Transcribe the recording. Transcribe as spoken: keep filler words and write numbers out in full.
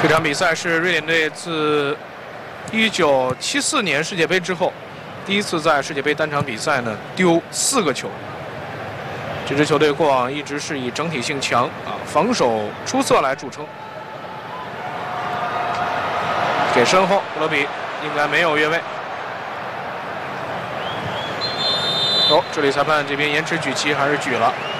这场比赛是瑞典队自一九七四年世界杯之后第一次在世界杯单场比赛呢丢四个球。这支球队过往一直是以整体性强啊、防守出色来著称。给身后，布罗比应该没有越位。哦，这里裁判这边延迟举旗还是举了。